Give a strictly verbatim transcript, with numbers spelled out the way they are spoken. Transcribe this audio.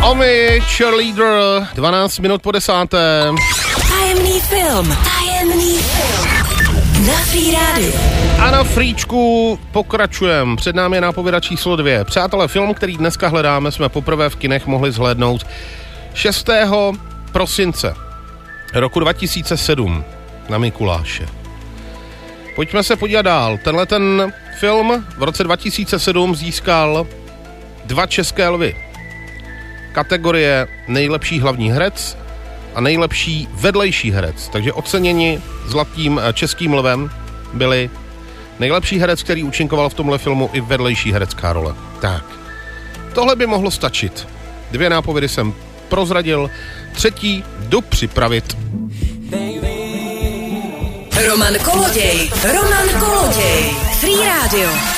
Omi, Cheerleader, dvanáct minut po desáté. Tajemný film, tajemný film na Free Rádiu. A na Fríčku pokračujeme. Před námi je nápověda číslo dvě. Přátelé, film, který dneska hledáme, jsme poprvé v kinech mohli zhlédnout šestého prosince roku dva tisíce sedm na Mikuláše. Pojďme se podívat dál. Tenhle ten film v roce dva tisíce sedm získal dva české lvy. Kategorie nejlepší hlavní herec a nejlepší vedlejší herec. Takže oceněni zlatým českým lvem byli nejlepší herec, který účinkoval v tomhle filmu, i vedlejší herecká role. Tak, tohle by mohlo stačit. Dvě nápovědy jsem prozradil, třetí jdu připravit. Roman Koloděj, Roman Koloděj, Free Radio.